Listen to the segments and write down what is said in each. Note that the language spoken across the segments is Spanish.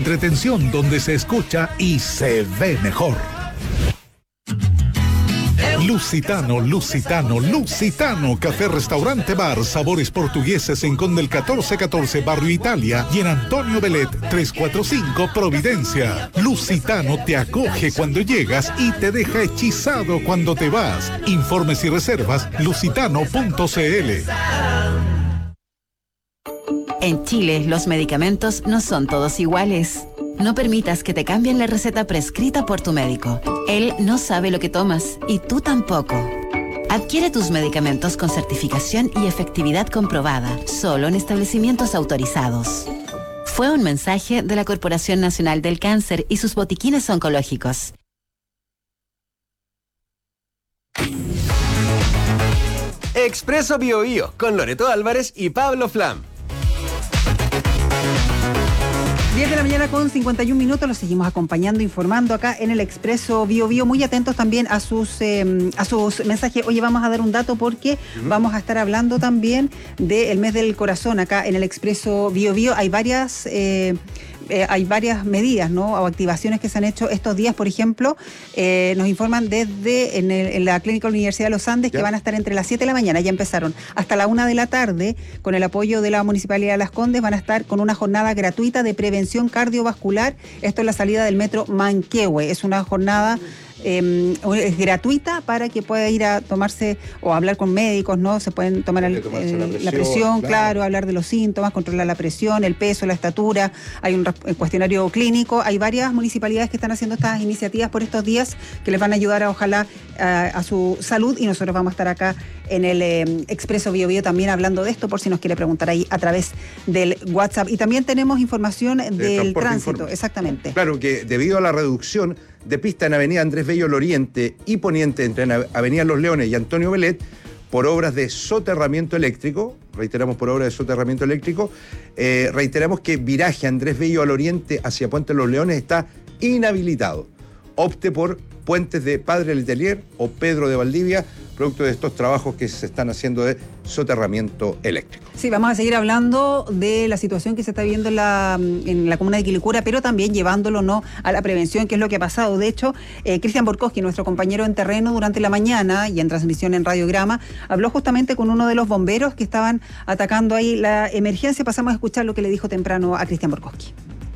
entretención donde se escucha y se ve mejor. Lusitano, Lusitano, Lusitano, café, restaurante, bar, sabores portugueses en Conde el 1414, Barrio Italia, y en Antonio Belet 345, Providencia. Lusitano te acoge cuando llegas y te deja hechizado cuando te vas. Informes y reservas, lusitano.cl. En Chile, los medicamentos no son todos iguales. No permitas que te cambien la receta prescrita por tu médico. Él no sabe lo que tomas y tú tampoco. Adquiere tus medicamentos con certificación y efectividad comprobada, solo en establecimientos autorizados. Fue un mensaje de la Corporación Nacional del Cáncer y sus botiquines oncológicos. Expreso Biobío con Loreto Álvarez y Pablo Flam. 10 de la mañana con 51 minutos, los seguimos acompañando, informando acá en el Expreso Biobío, muy atentos también a sus mensajes. Oye, vamos a dar un dato porque vamos a estar hablando también del mes del corazón acá en el Expreso Biobío. Hay varias medidas, ¿no? O activaciones que se han hecho estos días. Por ejemplo, nos informan desde en la Clínica Universidad de los Andes que van a estar entre las 7 de la mañana, ya empezaron, hasta la 1 de la tarde, con el apoyo de la Municipalidad de Las Condes, van a estar con una jornada gratuita de prevención cardiovascular. Esto es la salida del metro Manquehue. Es una jornada es gratuita para que pueda ir a tomarse o hablar con médicos, ¿no? Se pueden tomar la presión, claro, hablar de los síntomas, controlar la presión, el peso, la estatura. Hay un cuestionario clínico. Hay varias municipalidades que están haciendo estas iniciativas por estos días que les van a ayudar ojalá a su salud, y nosotros vamos a estar acá en el Expreso Biobío también hablando de esto, por si nos quiere preguntar ahí a través del WhatsApp. Y también tenemos información del tránsito, exactamente. Claro, que debido a la reducción de pista en Avenida Andrés Bello al Oriente y Poniente entre Avenida Los Leones y Antonio Belet, por obras de soterramiento eléctrico, reiteramos, por obras de soterramiento eléctrico, reiteramos que viraje Andrés Bello al Oriente hacia Puente Los Leones está inhabilitado. Opte por puentes de Padre Letelier o Pedro de Valdivia, producto de estos trabajos que se están haciendo de soterramiento eléctrico. Sí, vamos a seguir hablando de la situación que se está viviendo en la comuna de Quilicura, pero también llevándolo, ¿no?, a la prevención, que es lo que ha pasado. De hecho, Cristian Borkowski, nuestro compañero en terreno durante la mañana y en transmisión en Radiograma, habló justamente con uno de los bomberos que estaban atacando ahí la emergencia. Pasamos a escuchar lo que le dijo temprano a Cristian Borkowski.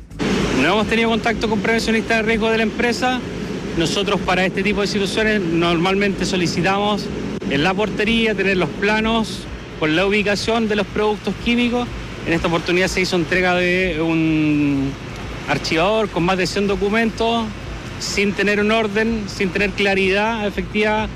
No hemos tenido contacto con prevencionistas de riesgo de la empresa. Nosotros para este tipo de situaciones normalmente solicitamos en la portería tener los planos con la ubicación de los productos químicos. En esta oportunidad se hizo entrega de un archivador con más de 100 documentos, sin tener un orden, sin tener claridad efectiva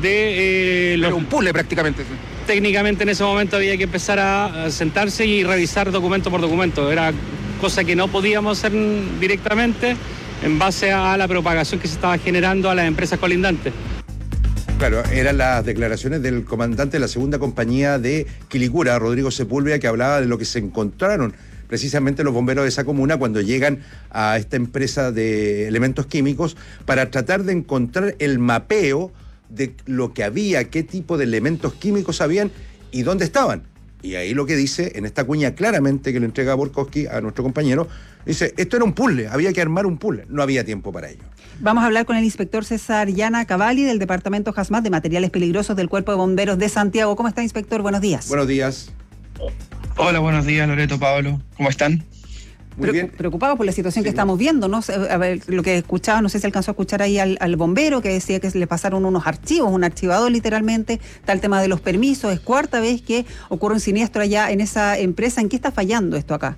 de Pero un puzzle prácticamente. Técnicamente en ese momento había que empezar a sentarse y revisar documento por documento. Era cosa que no podíamos hacer directamente en base a la propagación que se estaba generando a las empresas colindantes. Claro, eran las declaraciones del comandante de la segunda compañía de Quilicura, Rodrigo Sepúlveda, que hablaba de lo que se encontraron precisamente los bomberos de esa comuna cuando llegan a esta empresa de elementos químicos para tratar de encontrar el mapeo de lo que había, qué tipo de elementos químicos habían y dónde estaban. Y ahí lo que dice, en esta cuña claramente que le entrega Borkowski a nuestro compañero, dice, esto era un puzzle, había que armar un puzzle, no había tiempo para ello. Vamos a hablar con el inspector César Llana Cavalli del Departamento Hazmat de Materiales Peligrosos del Cuerpo de Bomberos de Santiago. ¿Cómo está, inspector? Buenos días. Buenos días. Hola, buenos días, Loreto, Pablo. ¿Cómo están? Muy bien. Preocupado por la situación que estamos viendo, ¿no? A ver, lo que escuchaba, no sé si alcanzó a escuchar ahí al bombero que decía que le pasaron unos archivos, un archivador literalmente. Está el tema de los permisos. Es cuarta vez que ocurre un siniestro allá en esa empresa. ¿En qué está fallando esto acá?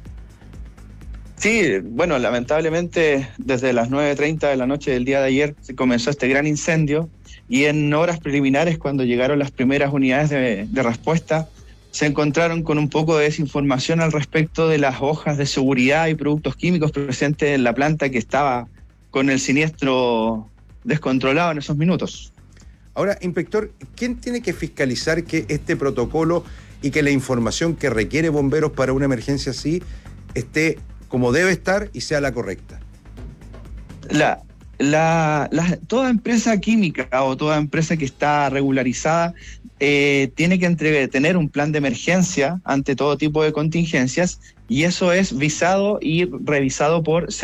Sí, bueno, lamentablemente desde las 9:30 de la noche del día de ayer se comenzó este gran incendio y en horas preliminares, cuando llegaron las primeras unidades de respuesta, se encontraron con un poco de desinformación al respecto de las hojas de seguridad y productos químicos presentes en la planta que estaba con el siniestro descontrolado en esos minutos. Ahora, inspector, ¿quién tiene que fiscalizar que este protocolo y que la información que requiere bomberos para una emergencia así esté como debe estar y sea la correcta? Toda empresa química o toda empresa que está regularizada tiene que tener un plan de emergencia ante todo tipo de contingencias, y eso es visado y revisado por